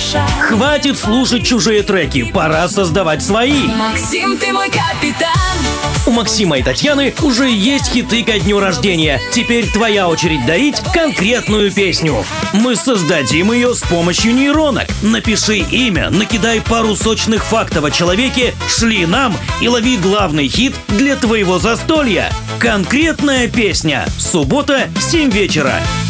душа. Хватит слушать чужие треки, пора создавать свои. Максим, ты мой капитан. У Максима и Татьяны уже есть хиты ко дню рождения. Теперь твоя очередь дарить конкретную песню. Мы создадим ее с помощью нейронок. Напиши имя, накидай пару сочных фактов о человеке, шли нам и лови главный хит для твоего застолья. Конкретная песня. Суббота, 7 вечера.